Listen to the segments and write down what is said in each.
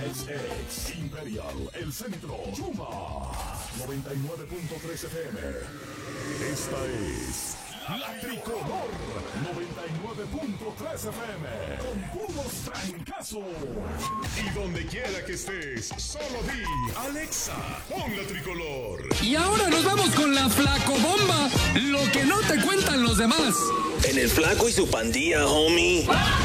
ex Imperial, El Centro, Yuma, 99.3 FM. Esta es La Tricolor, 99.3 FM, con puros trancazos. Y donde quiera que estés, solo di, Alexa, pon La Tricolor. Y ahora nos vamos con la Flacobomba, lo que no te cuentan los demás. En el Flaco y su pandilla, homie.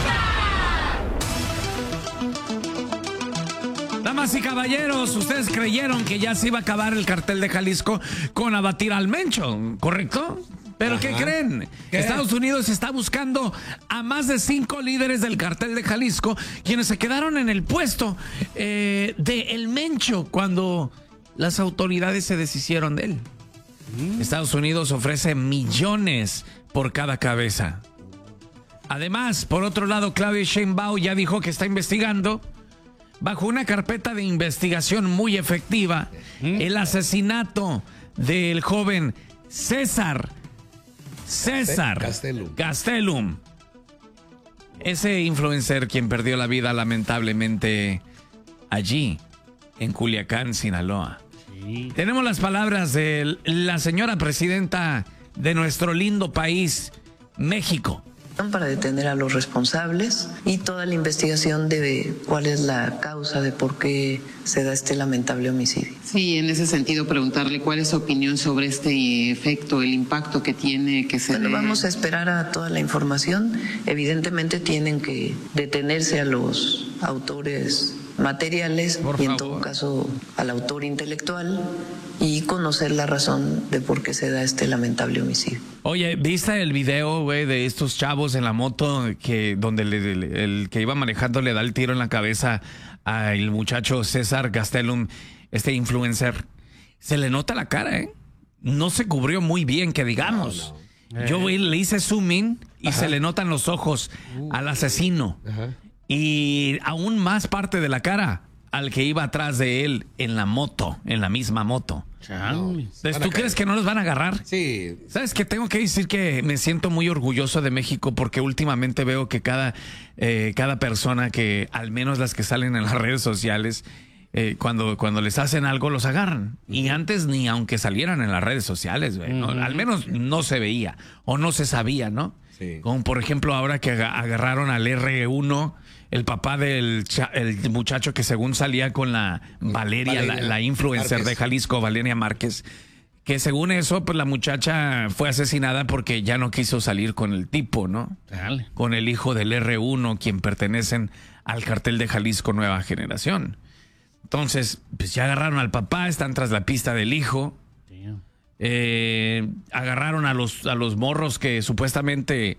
Damas y caballeros, ustedes creyeron que ya se iba a acabar el cartel de Jalisco con abatir al Mencho, ¿correcto? ¿Pero qué creen? ¿Qué? Estados Unidos está buscando a más de 5 líderes del cartel de Jalisco, quienes se quedaron en el puesto de El Mencho cuando las autoridades se deshicieron de él. Estados Unidos ofrece millones por cada cabeza. Además, por otro lado, Claudia Sheinbaum ya dijo que está investigando, bajo una carpeta de investigación muy efectiva, el asesinato del joven César Gastelum. Ese influencer quien perdió la vida lamentablemente allí, en Culiacán, Sinaloa. Sí. Tenemos las palabras de la señora presidenta de nuestro lindo país, México. Para detener a los responsables y toda la investigación de cuál es la causa de por qué se da este lamentable homicidio. Sí, en ese sentido preguntarle cuál es su opinión sobre este efecto, el impacto que tiene que se Bueno, vamos a esperar a toda la información. Evidentemente tienen que detenerse a los autores materiales y en todo caso al autor intelectual y conocer la razón de por qué se da este lamentable homicidio. Oye, ¿viste el video, güey, de estos chavos en la moto donde el que iba manejando le da el tiro en la cabeza al muchacho César Gastelum, este influencer? Se le nota la cara, ¿eh? No se cubrió muy bien, que digamos. No. Yo le hice zoom in y se le notan los ojos al asesino. Y aún más parte de la cara al que iba atrás de él en la moto, en la misma moto. Entonces, ¿tú crees que no los van a agarrar? Sí. ¿Sabes qué? Tengo que decir que me siento muy orgulloso de México porque últimamente veo que cada persona que, al menos las que salen en las redes sociales, cuando les hacen algo, los agarran. Y antes ni aunque salieran en las redes sociales, güey, ¿no? Al menos no se veía o no se sabía, ¿no? Sí. Como por ejemplo ahora que agarraron al R1, el papá del el muchacho que según salía con la Valeria, la influencer Márquez de Jalisco, Valeria Márquez, que según eso, pues la muchacha fue asesinada porque ya no quiso salir con el tipo, ¿no? Dale. Con el hijo del R1, quien pertenecen al cartel de Jalisco Nueva Generación. Entonces, pues ya agarraron al papá, están tras la pista del hijo. Agarraron a los morros que supuestamente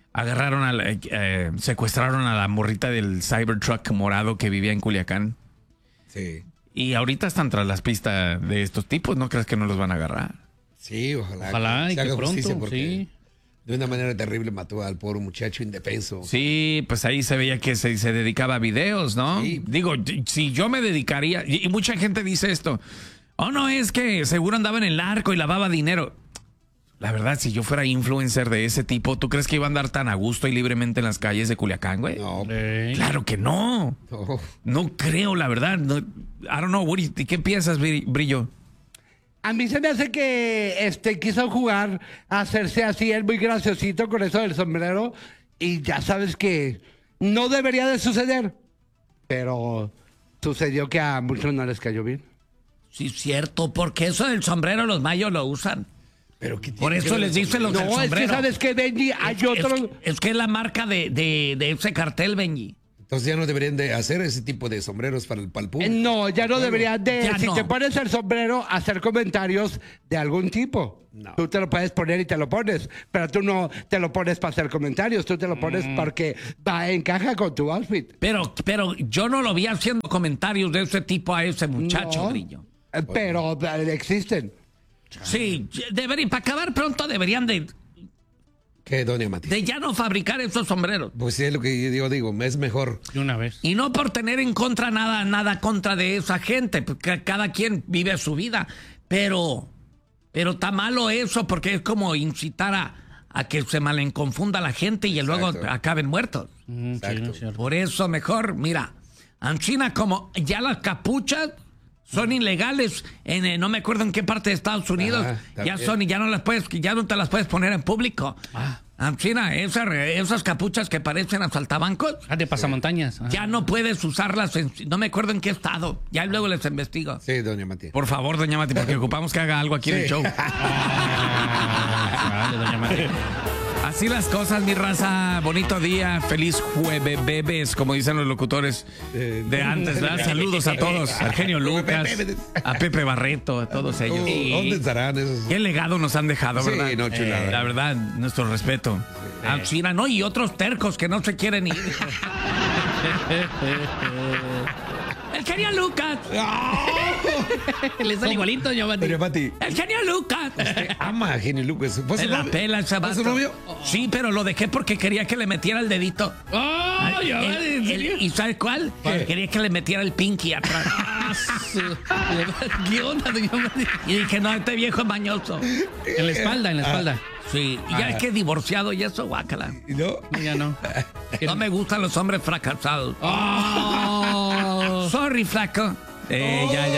secuestraron a la morrita del Cybertruck morado que vivía en Culiacán. Sí. Y ahorita están tras las pistas de estos tipos. ¿No crees que no los van a agarrar? Sí, ojalá y que pronto, sí. De una manera terrible mató al pobre muchacho indefenso. Sí, pues ahí se veía que se dedicaba a videos, ¿no? Sí. Digo, si yo me dedicaría, y mucha gente dice esto, no, es que seguro andaba en el narco y lavaba dinero. La verdad, si yo fuera influencer de ese tipo, ¿tú crees que iba a andar tan a gusto y libremente en las calles de Culiacán, güey? No. Claro que no. No creo, la verdad. No, I don't know, Woody, ¿qué piensas, Brillo? A mí se me hace que quiso jugar a hacerse así, él muy graciosito con eso del sombrero, y ya sabes que no debería de suceder, pero sucedió que a muchos no les cayó bien. Sí, cierto, porque eso del sombrero los mayos lo usan. Pero por eso les dicen los del sombrero. No, es que sabes que, Benji, hay otro... Es que es la marca de ese cartel, Benji. Entonces ya no deberían de hacer ese tipo de sombreros para el público. No, ya no deberían de... Ya si no. Te pones el sombrero, hacer comentarios de algún tipo. No. Tú te lo puedes poner y te lo pones, pero tú no te lo pones para hacer comentarios, tú te lo pones porque encaja con tu outfit. Pero yo no lo vi haciendo comentarios de ese tipo a ese muchacho, Brillo. Pero existen. Sí, para acabar pronto deberían de... ¿Qué, doña Mati? De ya no fabricar esos sombreros. Pues sí, es lo que yo digo, es mejor. De una vez. Y no por tener en contra nada contra de esa gente, porque cada quien vive su vida, pero está malo eso porque es como incitar a que se malenconfunda la gente y luego acaben muertos. Exacto. Por eso mejor, mira, China, como ya las capuchas son ilegales no me acuerdo en qué parte de Estados Unidos, ya son y ya no te las puedes poner en público. China, esas capuchas que parecen asaltabancos. De pasamontañas. Ya no puedes usarlas, no me acuerdo en qué estado. Ya luego les investigo. Sí, doña Mati. Por favor, doña Mati, porque ocupamos que haga algo aquí en el show. Vale, doña Mati. Así las cosas, mi raza. Bonito día. Feliz jueves, bebés, como dicen los locutores de antes, ¿verdad? Saludos a todos. A Argenio Lucas, a Pepe Barreto, a todos ellos. ¿Dónde estarán esos? Qué legado nos han dejado, ¿verdad? Sí, no, chulada. La verdad, nuestro respeto. A China, no, y otros tercos que no se quieren ir. El genio Lucas. Le sale igualito, doña Mati. Doña Mati. El genio Lucas. Ama a Genio Lucas. ¿Fue su Se la novio? pela ese ¿Fue su vato. novio? Sí, pero lo dejé porque quería que le metiera el dedito. ¿Y sabes cuál? Quería que le metiera el pinky atrás. ¿Qué onda, doña Mati? Y dije, no, este viejo es mañoso. En la espalda. Sí, y ya es que divorciado y eso, guácala. ¿Y no? No, ya no. No me gustan los hombres fracasados. Sorry, flaco. Ya.